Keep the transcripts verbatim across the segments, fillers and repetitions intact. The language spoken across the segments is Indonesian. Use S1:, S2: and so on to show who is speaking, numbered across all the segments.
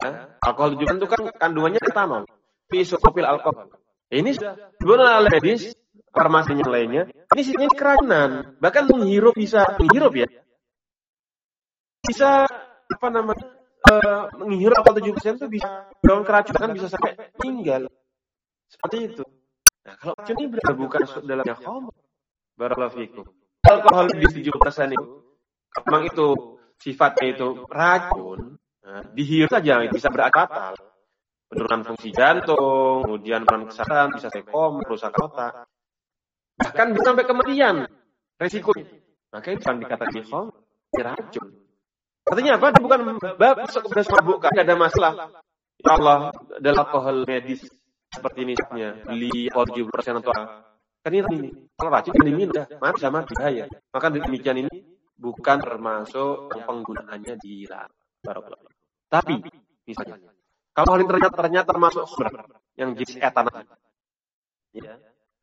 S1: Ya. Alkohol tujuh belas itu kan kandungannya etanol, isopropil alkohol. Ini sudah dibunuh oleh medis, farmasinya lainnya. Ini sini keracunan, bahkan menghirup bisa menghirup ya, bisa apa namanya uh, menghirup alkohol tujuh persen itu bisa dalam keracunan, bisa sampai meninggal. Seperti itu. Nah, kalau racun ini benar bukan dalamnya khamr. Barakallahu fikum. Alkohol di tujuh persen itu, memang itu sifatnya itu racun. Nah, dihirup saja bisa berakibat fatal. Penurunan fungsi jantung, kemudian penurunan kesadaran, bisa koma, rusak otak. Bahkan bisa sampai kematian. Resikonya. Makanya bukan dikatakan khamr, racun. Artinya apa? Dia bukan bab masuk ke mabuk, tidak ada masalah. Ya Allah, dalam alkohol medis seperti ini misalnya, beli tujuh puluh persen atau apa. Kan ini, kalau racun yang diminum, ya, mati sama bahaya. Maka demikian ini bukan termasuk yang penggunaannya dilarang. Tapi, misalnya, kalau ini ternyata, ternyata termasuk khamr, yang jenis etanol. Ya.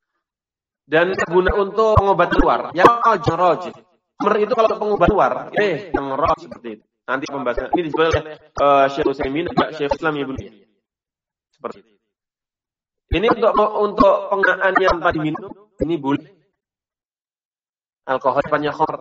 S1: Dan guna untuk pengobatan luar, yang al-jaraj. Khamr itu kalau pengobat luar, eh, yang roh seperti itu. Nanti pembahasan ini disebut oleh uh, Syekh Utsaimin dan Syekh Islam Ibnu Taimiyah. Seperti itu. Ini untuk untuk penggunaan yang tadi minum, ini boleh. Alkohol banyak khamr.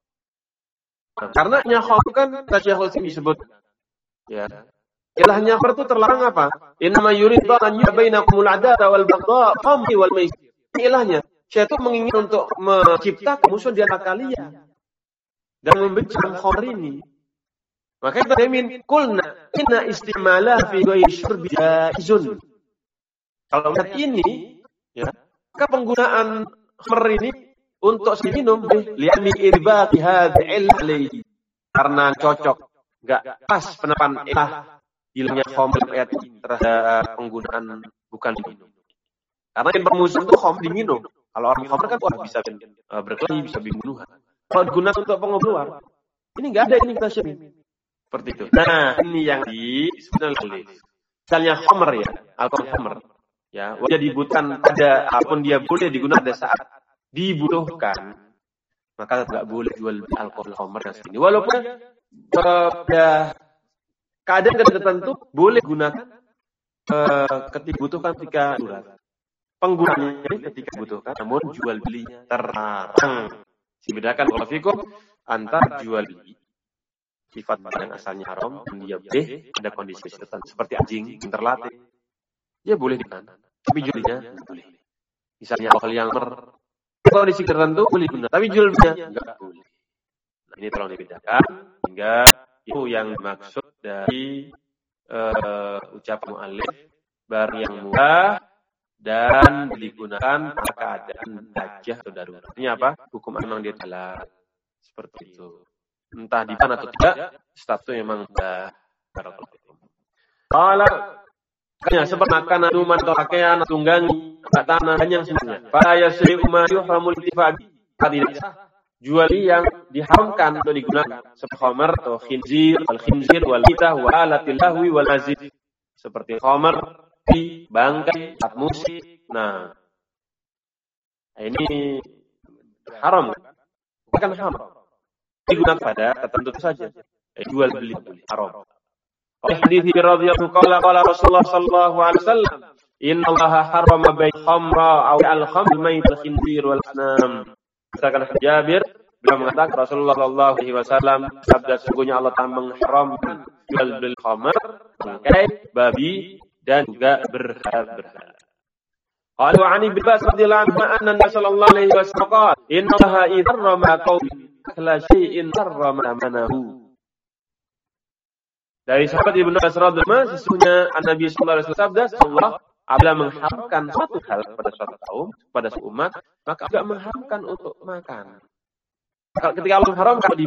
S1: Nah, karena nyakhamr kan Syekh Utsaimin disebut ya. Ilahnya khamr itu terlarang apa? Innama yuridu an yubainakumul adata wal baghdha khamri wal maisir. Ilahnya syaitan menginginkan untuk menciptakan musuh di antara kalian dan membenci khamr ini. Maka kita min kulna inna istimala fi ghairi syurbi jaizun. Kalau lihat ini, ya, maka penggunaan khamr ini untuk minum li'ami irbati hadhil alayhi karena cocok, enggak pas penerapan ilah ilmunya khamr ayat terhadap penggunaan bukan minum. Karena yang bermusuh itu khamr diminum. Kalau orang khamr kan wah bisa uh, berkelahi, bisa dibunuh. Kalau digunakan untuk pengobat luar, ini enggak ada ini kita syari. Seperti itu. Nah, ini yang disebut oleh misalnya khamr ya, alkohol khamr. Ya, wajah dibutuhkan ada apapun dia boleh digunakan pada saat dibutuhkan. Maka tidak boleh jual alkohol khamr yang sini. Walaupun pada keadaan tertentu boleh gunakan uh, ketika dibutuhkan ketika darurat. Penggunaannya ketika dibutuhkan, namun jual belinya terlarang. Dibedakan kalau fikum antara jual beli sifat barang asalnya haram dan dia boleh ada kondisi tertentu seperti anjing yang terlatih. Dia boleh digunakan, tapi jualnya tidak boleh. Misalnya alkohol yang mer, kondisi tertentu boleh digunakan, tapi jualnya tidak boleh. Nah, ini tolong dibedakan hingga itu yang dimaksud dari uh, ucapan mu'allif barang yang murah dan digunakan pada keadaan hajah atau darurat. Artinya apa? Hukum memang dia telah seperti itu. Entah di mana atau tidak, statusnya memang sudah barakallahu. Kalau kanya seperti makanan, minuman atau pakaian, tunggangi, tanah dan yang semuanya. Fa yasri'u ma yuhramul intifa'u. Tidak jual yang diharamkan untuk digunakan seperti khamr atau khinzir, wal khinzir wal mitah wa alatil lahwi wal azib. Seperti khamr, bangkai, alat musik. Nah, ini haram kan? Bukan haram. Digunakan pada tertentu saja. Eh, jual beli boleh haram. Oleh hadis radhiyallahu qala qala Rasulullah sallallahu alaihi wasallam, "Innallaha harrama bai' khamra aw al-khamr mayt al-khinzir wal asnam." Katakan Jabir, beliau mengatakan Rasulullah sallallahu alaihi wasallam sabda sesungguhnya Allah Ta'ala mengharamkan jual beli khamr, bangkai, babi dan juga berhala-berhala. Qala wa 'ani bin Bas radhiyallahu anhu anna Nabi sallallahu alaihi wasallam qala, "Innallaha idza harrama qaumin la syai'in harrama manahu." Dari sahabat Ibnu Abbas radhiyallahu anhu, sesungguhnya Nabi sallallahu alaihi wasallam sabda, Allah apabila mengharamkan suatu hal pada suatu kaum, pada suatu umat, maka juga mengharamkan untuk makan. Kalau ketika Allah mengharamkan di